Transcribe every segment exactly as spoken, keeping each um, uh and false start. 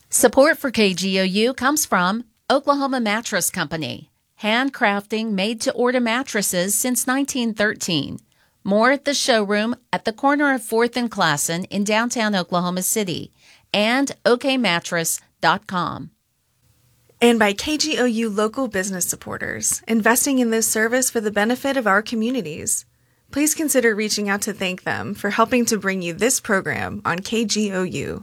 Support for K G O U comes from Oklahoma Mattress Company, handcrafting made-to-order mattresses since nineteen thirteen. More at the showroom at the corner of fourth and Classen in downtown Oklahoma City, and O K mattress dot com. And by K G O U local business supporters, investing in this service for the benefit of our communities. Please consider reaching out to thank them for helping to bring you this program on K G O U.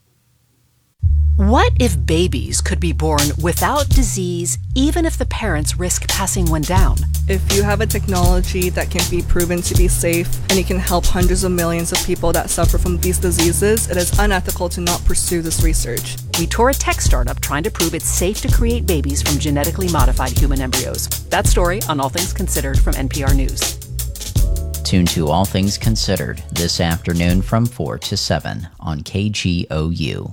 What if babies could be born without disease, even if the parents risk passing one down? If you have a technology that can be proven to be safe and it can help hundreds of millions of people that suffer from these diseases, it is unethical to not pursue this research. We tour a tech startup trying to prove it's safe to create babies from genetically modified human embryos. That story on All Things Considered from N P R News. Tune to All Things Considered this afternoon from four to seven on K G O U.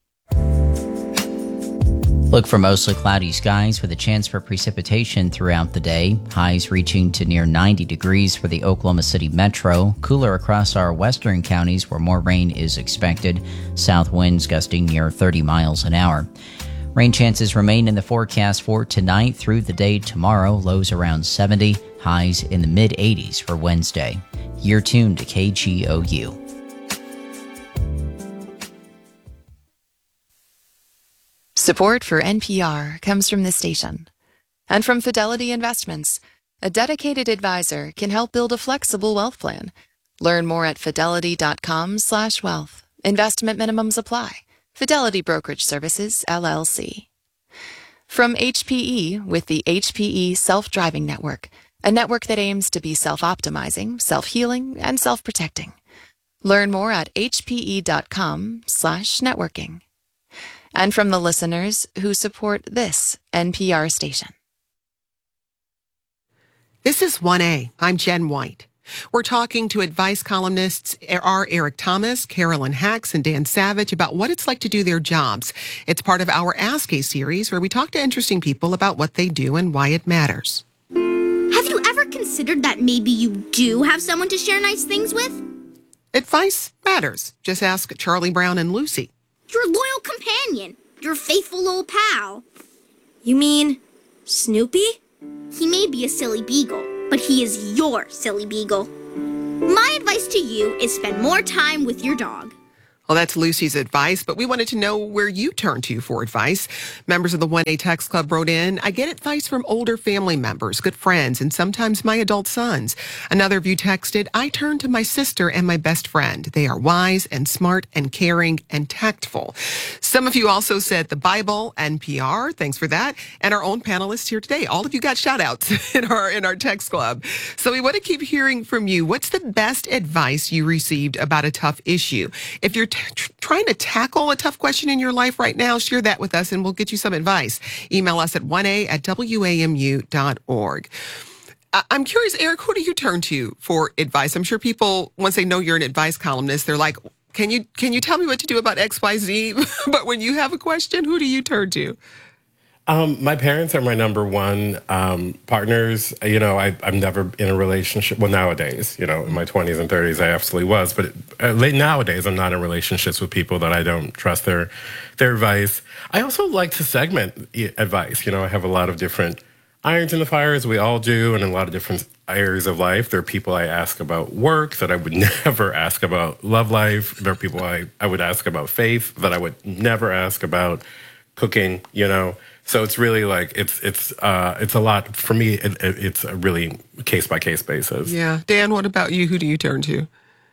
Look for mostly cloudy skies with a chance for precipitation throughout the day. Highs reaching to near ninety degrees for the Oklahoma City metro. Cooler across our western counties where more rain is expected. South winds gusting near thirty miles an hour. Rain chances remain in the forecast for tonight through the day tomorrow. Lows around seventy. Highs in the mid-eighties for Wednesday. You're tuned to K G O U. Support for N P R comes from this station and from Fidelity Investments. A dedicated advisor can help build a flexible wealth plan. Learn more at fidelity.com slash wealth. Investment minimums apply. Fidelity Brokerage Services, L L C. From H P E with the H P E Self-Driving Network, a network that aims to be self-optimizing, self-healing, and self-protecting. Learn more at hpe.com slash networking. And from the listeners who support this N P R station. This is one A. I'm Jen White. We're talking to advice columnists R. Eric Thomas, Carolyn Hacks, and Dan Savage about what it's like to do their jobs. It's part of our Ask A series where we talk to interesting people about what they do and why it matters. Have you ever considered that maybe you do have someone to share nice things with? Advice matters. Just ask Charlie Brown and Lucy. Your loyal companion, your faithful old pal. You mean Snoopy? He may be a silly beagle, but he is your silly beagle. My advice to you is spend more time with your dog. Well, that's Lucy's advice, but we wanted to know where you turn to for advice. Members of the one A Text Club wrote in, I get advice from older family members, good friends, and sometimes my adult sons. Another of you texted, I turn to my sister and my best friend. They are wise and smart and caring and tactful. Some of you also said the Bible, N P R, thanks for that, and our own panelists here today. All of you got shout outs in our, in our text club. So we want to keep hearing from you. What's the best advice you received about a tough issue? If you're T- trying to tackle a tough question in your life right now, share that with us and we'll get you some advice. Email us at one a at w a m u dot org. I- I'm curious, Eric, who do you turn to for advice? I'm sure people, once they know you're an advice columnist, they're like, can you can you tell me what to do about X Y Z? But when you have a question, who do you turn to? Um, my parents are my number one um, partners. You know, I, I'm never in a relationship. Well, nowadays, you know, in my twenties and thirties, I absolutely was. But it, uh, late nowadays, I'm not in relationships with people that I don't trust their their advice. I also like to segment advice. You know, I have a lot of different irons in the fire, as we all do, and in a lot of different areas of life. There are people I ask about work that I would never ask about love life. There are people I, I would ask about faith that I would never ask about cooking, you know. So it's really like, it's it's uh, it's a lot, for me, it, it, it's a really case-by-case basis. Yeah. Dan, what about you? Who do you turn to?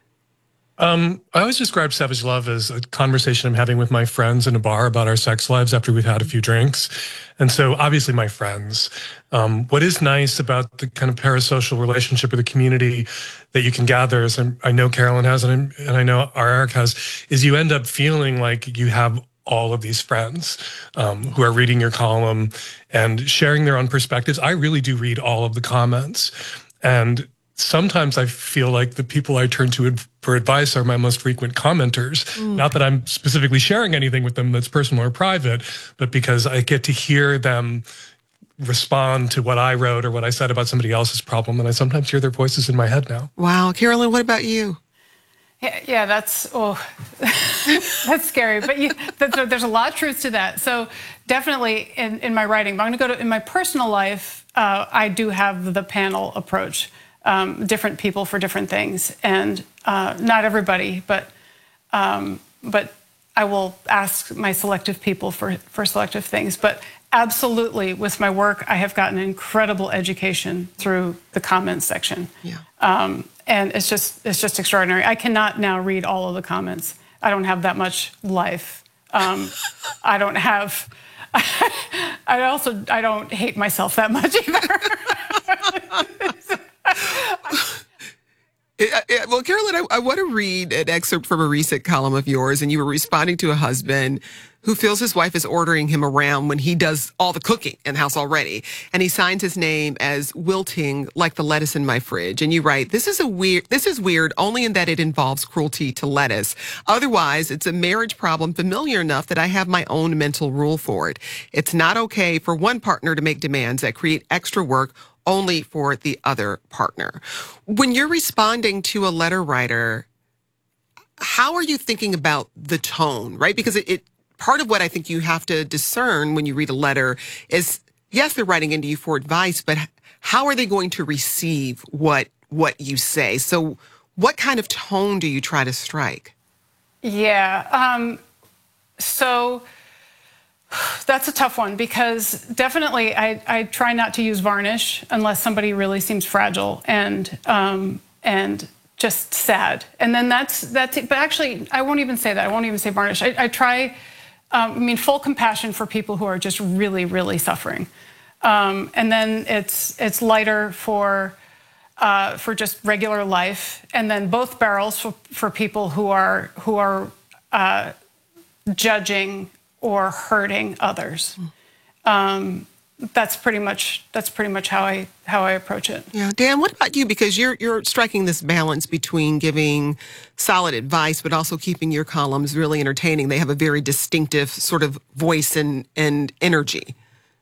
Um, I always describe Savage Love as a conversation I'm having with my friends in a bar about our sex lives after we've had a few drinks. And so obviously my friends. Um, what is nice about the kind of parasocial relationship or the community that you can gather, as I know Carolyn has and I know our Eric has, is you end up feeling like you have all of these friends um, who are reading your column and sharing their own perspectives. I really do read all of the comments. And sometimes I feel like the people I turn to for advice are my most frequent commenters. Mm. Not that I'm specifically sharing anything with them that's personal or private, but because I get to hear them respond to what I wrote or what I said about somebody else's problem. And I sometimes hear their voices in my head now. Wow. Carolyn, what about you? Yeah, yeah, that's oh, that's scary. But you, that's, there's a lot of truth to that. So definitely in, in my writing, but I'm going to go to in my personal life. Uh, I do have the panel approach, um, different people for different things, and uh, not everybody, but um, but I will ask my selective people for for selective things. But absolutely, with my work, I have gotten incredible education through the comments section. Yeah. Um, And it's just it's just extraordinary. I cannot now read all of the comments. I don't have that much life. Um, I don't have. I also I don't hate myself that much either. It, it, well, Carolyn, I, I want to read an excerpt from a recent column of yours, and you were responding to a husband who feels his wife is ordering him around when he does all the cooking in the house already. And he signs his name as wilting like the lettuce in my fridge. And you write, this is a weird, this is weird only in that it involves cruelty to lettuce. Otherwise, it's a marriage problem familiar enough that I have my own mental rule for it. It's not okay for one partner to make demands that create extra work only for the other partner. When you're responding to a letter writer, how are you thinking about the tone, right? Because it, it part of what I think you have to discern when you read a letter is, yes, they're writing into you for advice, but how are they going to receive what what you say? So what kind of tone do you try to strike? Yeah. Um, so that's a tough one because definitely I, I try not to use varnish unless somebody really seems fragile and um, and just sad. And then that's, that's it. But actually, I won't even say that. I won't even say varnish. I, I try... Um, I mean, full compassion for people who are just really, really suffering, um, and then it's it's lighter for uh, for just regular life, and then both barrels for, for people who are who are uh, judging or hurting others. Um, that's pretty much that's pretty much how I how I approach it. Yeah, Dan, what about you? Because you're you're striking this balance between giving solid advice, but also keeping your columns really entertaining. They have a very distinctive sort of voice and and energy.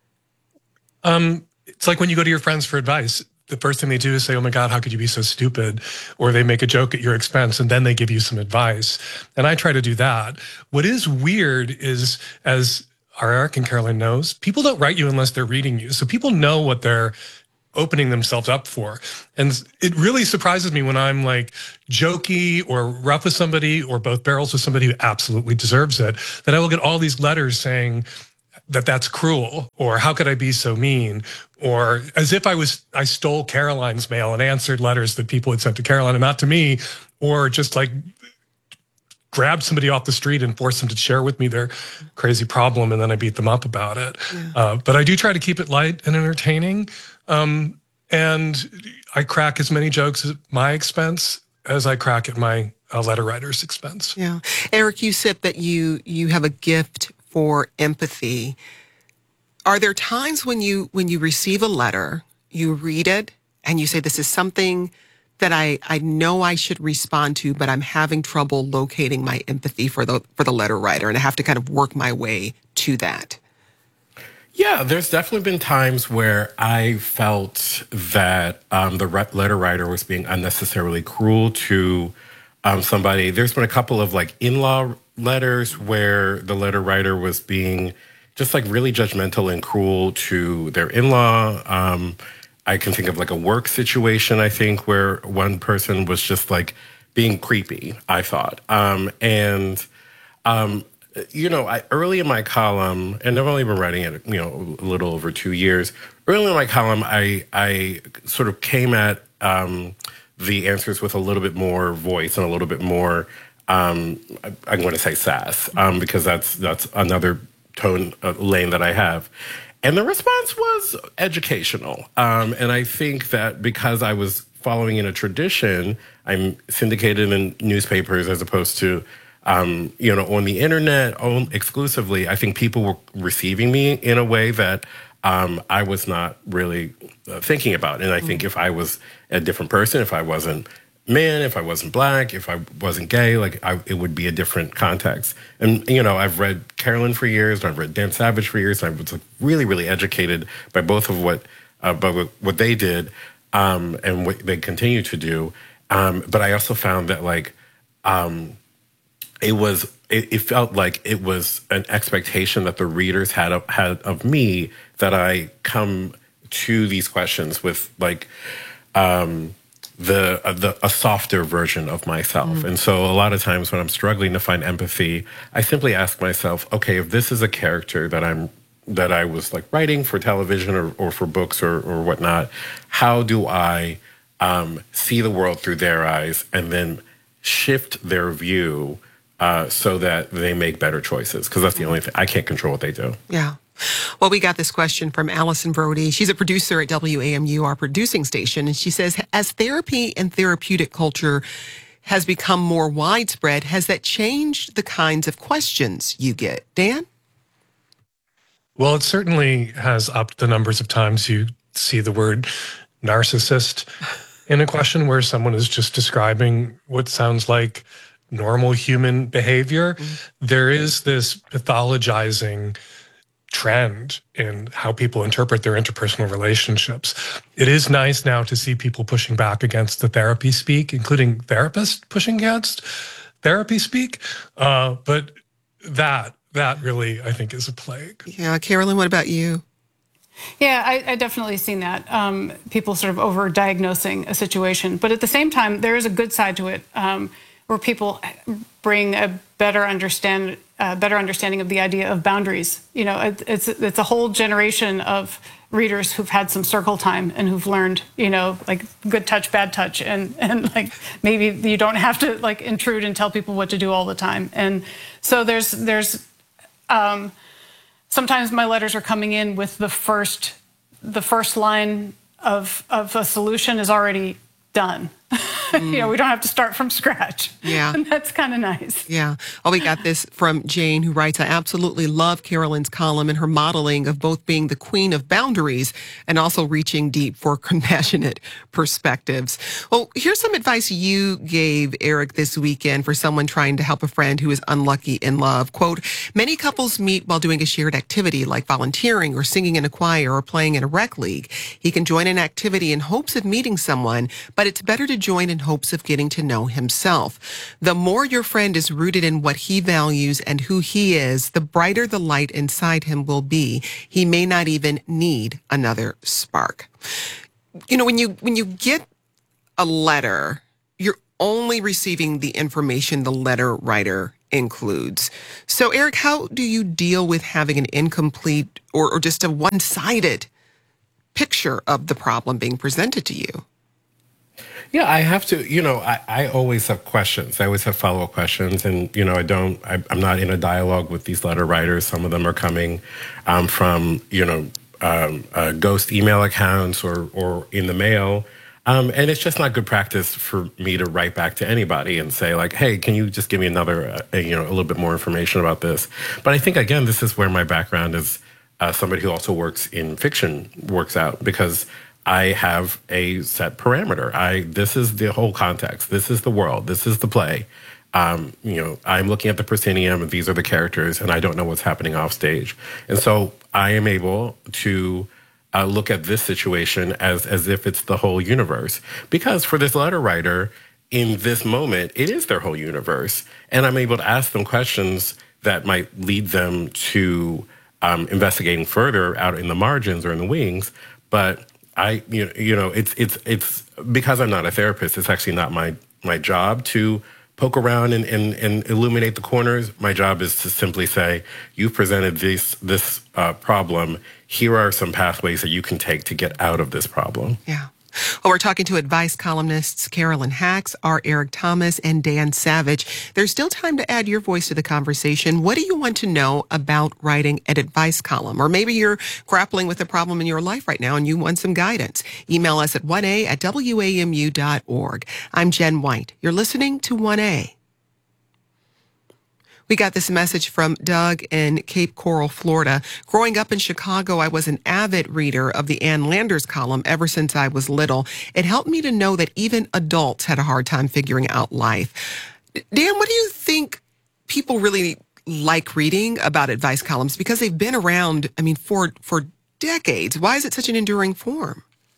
Um, it's like when you go to your friends for advice. The first thing they do is say, "Oh my God, how could you be so stupid?" Or they make a joke at your expense, and then they give you some advice. And I try to do that. What is weird is, as our Eric and Carolyn knows, people don't write you unless they're reading you. So people know what they're opening themselves up for. And it really surprises me when I'm like jokey or rough with somebody or both barrels with somebody who absolutely deserves it, that I will get all these letters saying that that's cruel, or how could I be so mean, or as if I was, I stole Caroline's mail and answered letters that people had sent to Caroline and not to me, or just like grab somebody off the street and force them to share with me their crazy problem, and then I beat them up about it. Yeah. Uh, but I do try to keep it light and entertaining, um, and I crack as many jokes at my expense as I crack at my uh, letter writer's expense. Yeah, Eric, you said that you you have a gift for empathy. Are there times when you when you receive a letter, you read it, and you say, "This is something that I, I know I should respond to, but I'm having trouble locating my empathy for the for the letter writer, and I have to kind of work my way to that"? Yeah, there's definitely been times where I felt that um, the letter writer was being unnecessarily cruel to um, somebody. There's been a couple of like in-law letters where the letter writer was being just like really judgmental and cruel to their in-law. Um, I can think of like a work situation, I think, where one person was just like being creepy, I thought. Um, and, um, you know, I, early in my column, and I've only been writing it, you know, a little over two years. Early in my column, I, I sort of came at um, the answers with a little bit more voice and a little bit more, um, I, I'm going to say sass, um, because that's, that's another tone uh, lane that I have. And the response was educational. Um, and I think that because I was following in a tradition, I'm syndicated in newspapers as opposed to, um, you know, on the internet on, exclusively, I think people were receiving me in a way that um, I was not really uh, thinking about. And I think if I was a different person, if I wasn't man, if I wasn't black, if I wasn't gay, like I, it would be a different context. And, you know, I've read Carolyn for years, and I've read Dan Savage for years, and I was like, really, really educated by both of what, uh, by what they did um, and what they continue to do. Um, but I also found that, like, um, it was, it, it felt like it was an expectation that the readers had of, had of me, that I come to these questions with like, um, the, uh, the a softer version of myself. Mm. And so a lot of times when I'm struggling to find empathy, I simply ask myself, okay, if this is a character that I'm that I was like writing for television or, or for books or, or whatnot, how do I um, see the world through their eyes and then shift their view uh, so that they make better choices? Because that's the only thing. I can't control what they do. Yeah. Well, we got this question from Allison Brody. She's a producer at W A M U, our producing station. And she says, as therapy and therapeutic culture has become more widespread, has that changed the kinds of questions you get? Dan? Well, it certainly has upped the numbers of times you see the word narcissist in a question where someone is just describing what sounds like normal human behavior. Mm-hmm. There is this pathologizing trend in how people interpret their interpersonal relationships. It is nice now to see people pushing back against the therapy speak, including therapists pushing against therapy speak. Uh, but that That really, I think, is a plague. Yeah. Carolyn, what about you? Yeah, I, I definitely seen that. Um, people sort of over-diagnosing a situation. But at the same time, there is a good side to it, um, where people bring a better understand, uh, better understanding of the idea of boundaries. You know, it, it's it's a whole generation of readers who've had some circle time and who've learned, you know, like good touch, bad touch, and and like maybe you don't have to like intrude and tell people what to do all the time. And so there's there's Um, sometimes my letters are coming in with the first, the first line of of a solution is already done. Mm. You know, we don't have to start from scratch. Yeah. And that's kind of nice. Yeah. Oh, we got this from Jane, who writes, I absolutely love Carolyn's column and her modeling of both being the queen of boundaries and also reaching deep for compassionate perspectives. Well, here's some advice you gave, Eric, this weekend for someone trying to help a friend who is unlucky in love. Quote, many couples meet while doing a shared activity like volunteering or singing in a choir or playing in a rec league. He can join an activity in hopes of meeting someone, but it's better to join in hopes of getting to know himself. The more your friend is rooted in what he values and who he is, the brighter the light inside him will be. He may not even need another spark. You know, when you when you get a letter, you're only receiving the information the letter writer includes. So, Eric, how do you deal with having an incomplete or, or just a one-sided picture of the problem being presented to you? Yeah, I have to, you know, I, I always have questions. I always have follow-up questions. And, you know, I don't, I, I'm not in a dialogue with these letter writers. Some of them are coming um, from, you know, um, uh, ghost email accounts or, or in the mail. Um, and it's just not good practice for me to write back to anybody and say, like, hey, can you just give me another, uh, you know, a little bit more information about this? But I think, again, this is where my background as uh, somebody who also works in fiction works out, because I have a set parameter. I this is the whole context. This is the world. This is the play. Um, you know, I'm looking at the proscenium, and these are the characters, and I don't know what's happening off stage. And so I am able to uh, look at this situation as as if it's the whole universe. Because for this letter writer, in this moment, it is their whole universe, and I'm able to ask them questions that might lead them to um, investigating further out in the margins or in the wings, but I, you know, you know, it's it's it's because I'm not a therapist. It's actually not my my job to poke around and, and, and illuminate the corners. My job is to simply say, you've presented this this uh, problem. Here are some pathways that you can take to get out of this problem. Yeah. Well, we're talking to advice columnists Carolyn Hax, R. Eric Thomas, and Dan Savage. There's still time to add your voice to the conversation. What do you want to know about writing an advice column? Or maybe you're grappling with a problem in your life right now and you want some guidance. Email us at one a at w a m u dot org. I'm Jen White. You're listening to one A. We got this message from Doug in Cape Coral, Florida. Growing up in Chicago, I was an avid reader of the Ann Landers column ever since I was little. It helped me to know that even adults had a hard time figuring out life. Dan, what do you think people really like reading about advice columns? Because they've been around, I mean, for for decades. Why is it such an enduring form?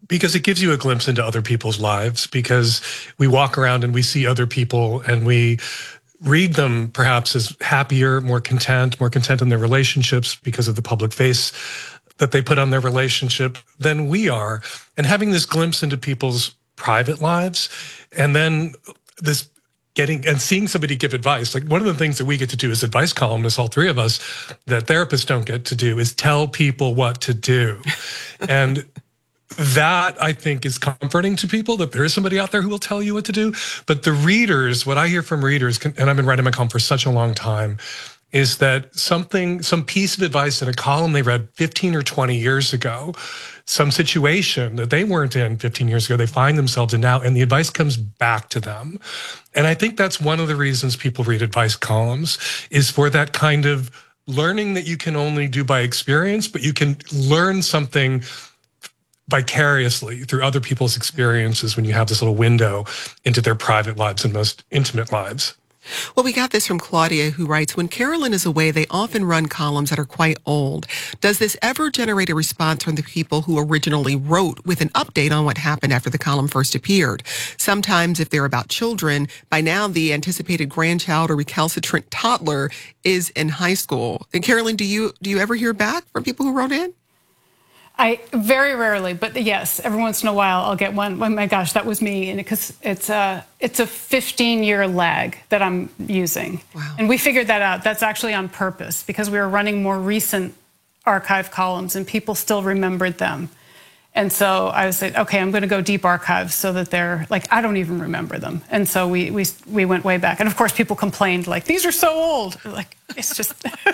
because it gives you a glimpse into other people's lives, because we walk around and we see other people and we read them perhaps as happier, more content, more content in their relationships because of the public face that they put on their relationship than we are. And having this glimpse into people's private lives, and then this getting and seeing somebody give advice. Like, one of the things that we get to do as advice columnists, all three of us, that therapists don't get to do, is tell people what to do. And that, I think, is comforting to people, that there is somebody out there who will tell you what to do. But the readers, what I hear from readers, and I've been writing my column for such a long time, is that something, some piece of advice in a column they read fifteen or twenty years ago, some situation that they weren't in fifteen years ago, they find themselves in now, and the advice comes back to them. And I think that's one of the reasons people read advice columns, is for that kind of learning that you can only do by experience, but you can learn something vicariously through other people's experiences when you have this little window into their private lives and most intimate lives. Well, we got this from Claudia, who writes, when Carolyn is away, they often run columns that are quite old. Does this ever generate a response from the people who originally wrote with an update on what happened after the column first appeared? Sometimes, if they're about children, by now the anticipated grandchild or recalcitrant toddler is in high school. And Carolyn, do you do you ever hear back from people who wrote in? I very rarely, but yes, every once in a while I'll get one. Oh my gosh, that was me, and because it's a it's a fifteen year lag that I'm using, wow. And we figured that out. That's actually on purpose because we were running more recent archive columns, and people still remembered them. And so I was like, okay, I'm going to go deep archives so that they're like, I don't even remember them. And so we we we went way back, and of course people complained like, these are so old. Like, it's just.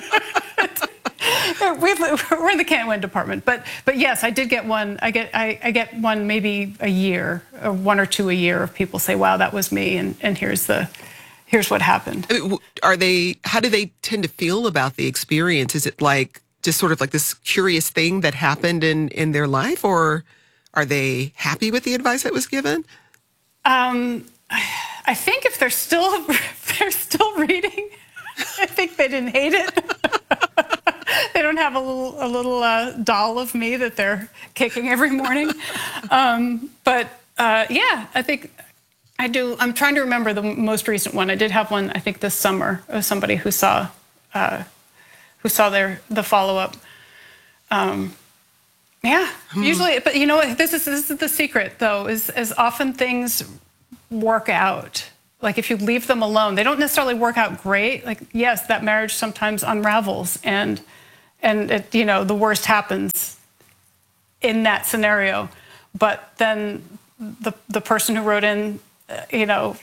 We've, we're in the can't win department, but but yes, I did get one. I get I, I get one maybe a year, or one or two a year, of people say, "Wow, that was me," and and here's the here's what happened. Are they? How do they tend to feel about the experience? Is it like just sort of like this curious thing that happened in in their life, or are they happy with the advice that was given? Um, I think if they're still if they're still reading, I think they didn't hate it. They don't have a little, a little uh, doll of me that they're kicking every morning. Um, but uh, yeah, I think I do. I'm trying to remember the most recent one. I did have one, I think, this summer of somebody who saw, uh, who saw their the follow up. Um, yeah, hmm. usually. But you know what? This is this is the secret, though. Is as often things work out. Like, if you leave them alone, they don't necessarily work out great. Like, yes, that marriage sometimes unravels, and and it, you know, the worst happens in that scenario. But then the the person who wrote in, uh, you know,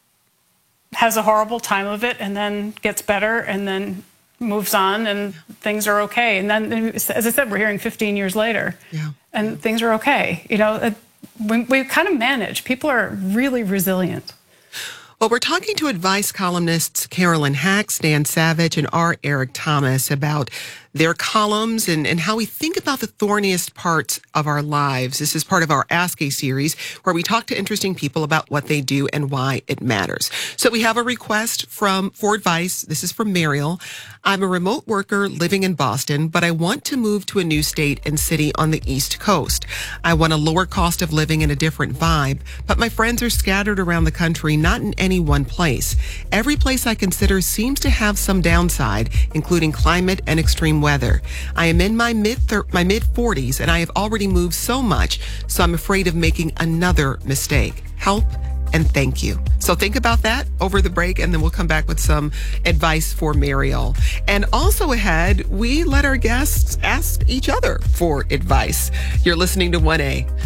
has a horrible time of it, and then gets better, and then moves on, and things are okay. And then, as I said, we're hearing fifteen years later, yeah. and things are okay. You know, it, we we kind of manage. People are really resilient. Well, we're talking to advice columnists Carolyn Hax, Dan Savage, and R. Eric Thomas about their columns and, and how we think about the thorniest parts of our lives. This is part of our Ask A series, where we talk to interesting people about what they do and why it matters. So we have a request from for advice. This is from Mariel. I'm a remote worker living in Boston, but I want to move to a new state and city on the East Coast. I want a lower cost of living and a different vibe, but my friends are scattered around the country, not in any one place. Every place I consider seems to have some downside, including climate and extreme weather. I am in my mid my mid forties, and I have already moved so much, so I'm afraid of making another mistake. Help and thank you. So think about that over the break, and then we'll come back with some advice for Mariel. And also ahead, we let our guests ask each other for advice. You're listening to one A.